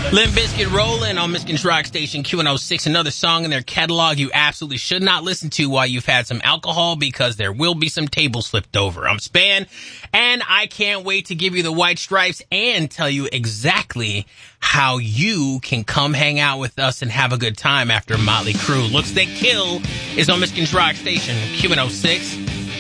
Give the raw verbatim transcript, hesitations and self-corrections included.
Limp Bizkit rolling on Michigan's Rock Station Q one oh six. Another song in their catalog you absolutely should not listen to while you've had some alcohol, because there will be some tables flipped over. I'm Span, and I can't wait to give you the white stripes and tell you exactly how you can come hang out with us and have a good time after Motley Crue. Looks That Kill is on Michigan's Rock Station Q one oh six.